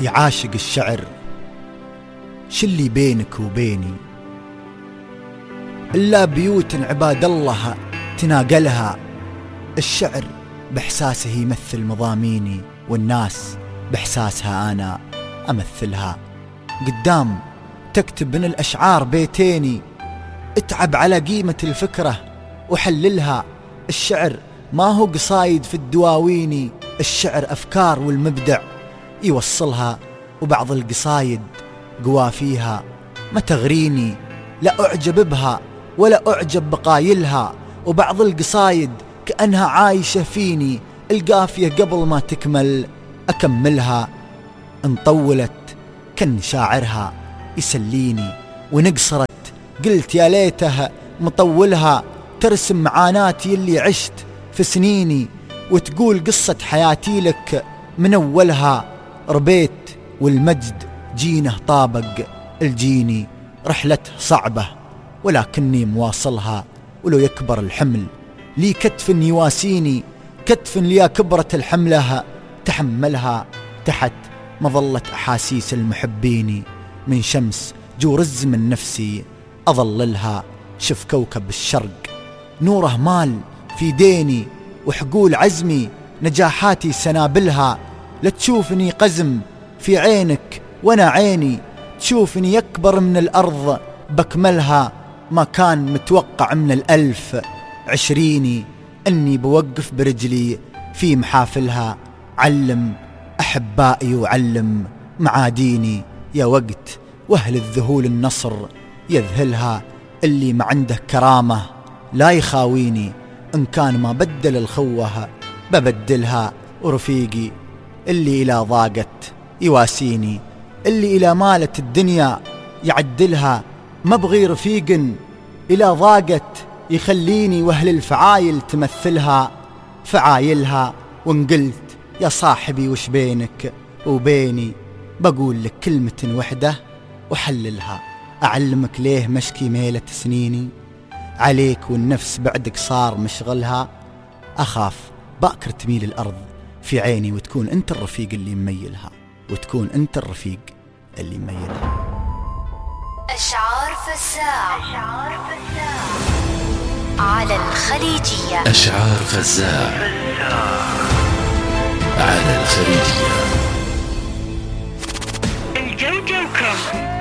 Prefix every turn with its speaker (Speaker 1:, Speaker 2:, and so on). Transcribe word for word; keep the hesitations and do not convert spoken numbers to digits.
Speaker 1: يعاشق الشعر شلي بينك وبيني إلا بيوت عباد الله تناقلها. الشعر بإحساسه يمثل مضاميني والناس بإحساسها أنا أمثلها. قدام تكتب من الأشعار بيتيني اتعب على قيمة الفكرة وحللها. الشعر ما هو قصايد في الدواويني، الشعر أفكار والمبدع يوصلها. وبعض القصايد قوا فيها ما تغريني لا أعجب بها ولا أعجب بقايلها. وبعض القصايد كأنها عايشة فيني، القافية قبل ما تكمل أكملها. إن طولت كان شاعرها يسليني، ونقصرت قلت يا ليتها مطولها. ترسم معاناتي اللي عشت في سنيني، وتقول قصة حياتي لك من أولها. ربيت والمجد جينه طابق الجيني، رحلته صعبة ولكني مواصلها. ولو يكبر الحمل لي كتف يواسيني، كتف لي كبرت الحملها تحملها. تحت مظلة أحاسيس المحبين من شمس جور الزمن نفسي أظللها. شف كوكب الشرق نوره مال في ديني، وحقول عزمي نجاحاتي سنابلها. لا تشوفني قزم في عينك وانا عيني، تشوفني يكبر من الأرض بكملها. ما كان متوقع من الألف عشريني أني بوقف برجلي في محافلها. علم أحبائي وعلم معاديني، يا وقت وأهل الذهول النصر يذهلها. اللي ما عنده كرامة لا يخاويني، إن كان ما بدل الخوة ببدلها. ورفيقي اللي إلى ضاقت يواسيني، اللي إلى مالت الدنيا يعدلها. ما بغي رفيق إلى ضاقت يخليني، وأهل الفعايل تمثلها فعايلها. وإن قلت يا صاحبي وش بينك وبيني، بقول لك كلمة وحدة وحللها. أعلمك ليه مشكي ميلة سنيني عليك، والنفس بعدك صار مشغلها. أخاف باكر تميل الأرض في عيني، وتكون أنت الرفيق اللي مميلها، وتكون أنت الرفيق اللي مميلها.
Speaker 2: أشعار فزاع على الخليجية.
Speaker 3: أشعار فزاع على الخليجية.
Speaker 4: الجوجو كم